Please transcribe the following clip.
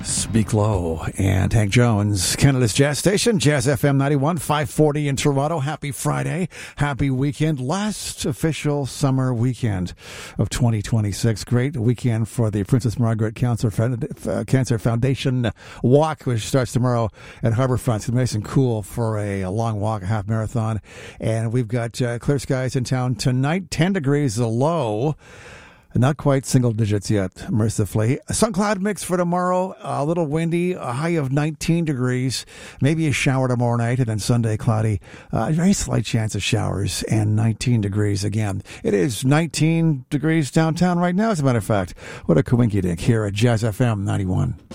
Speak Low and Hank Jones, Canada's Jazz Station, Jazz FM 91, 540 in Toronto. Happy Friday, happy weekend, last official summer weekend of 2026. Great weekend for the Princess Margaret Cancer Foundation Walk, which starts tomorrow at Harbourfront. It's nice and cool for a long walk, a half marathon. And we've got clear skies in town tonight, 10 degrees the low. Not quite single digits yet, mercifully. A sun cloud mix for tomorrow, a little windy, a high of 19 degrees, maybe a shower tomorrow night, and then Sunday cloudy. Very slight chance of showers and 19 degrees again. It is 19 degrees downtown right now, as a matter of fact. What a coinky-dink here at Jazz FM 91.